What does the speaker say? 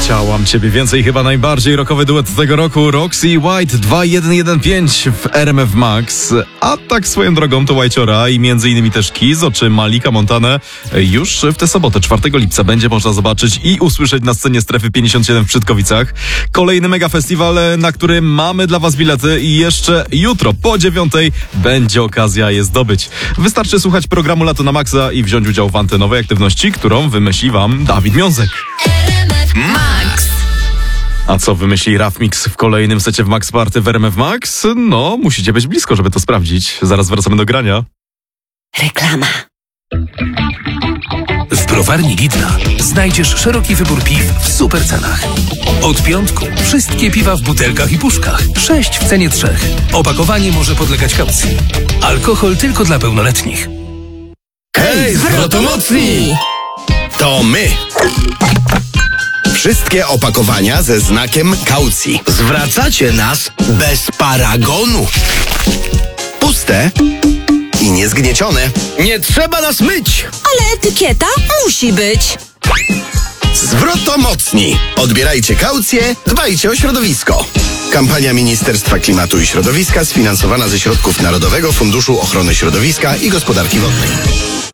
Chciałam ciebie więcej, chyba najbardziej rockowy duet tego roku. Roxy i White 2115 w RMF Max. A tak swoją drogą to Whiteciora i między innymi też Kizo czy Malika Montanę już w tę sobotę, 4 lipca będzie można zobaczyć i usłyszeć na scenie Strefy 57 w Brzydkowicach. Kolejny mega festiwal, na który mamy dla was bilety i jeszcze jutro po 9 będzie okazja je zdobyć. Wystarczy słuchać programu Lato na Maxa i wziąć udział w antenowej aktywności, którą wymyśli wam Dawid Miązek. Max. A co wymyśli Raf Mix w kolejnym secie w Max Party w RMF Max? No, musicie być blisko, żeby to sprawdzić. Zaraz wracamy do grania. Reklama. W browarni Lidla znajdziesz szeroki wybór piw w super cenach. Od piątku wszystkie piwa w butelkach i puszkach. 6 w cenie 3. Opakowanie może podlegać kaucji. Alkohol tylko dla pełnoletnich. Hej, zwrotomocni! To my! Wszystkie opakowania ze znakiem kaucji. Zwracacie nas bez paragonu. Puste i niezgniecione. Nie trzeba nas myć. Ale etykieta musi być. Zwrotomocni. Odbierajcie kaucję, dbajcie o środowisko. Kampania Ministerstwa Klimatu i Środowiska sfinansowana ze środków Narodowego Funduszu Ochrony Środowiska i Gospodarki Wodnej.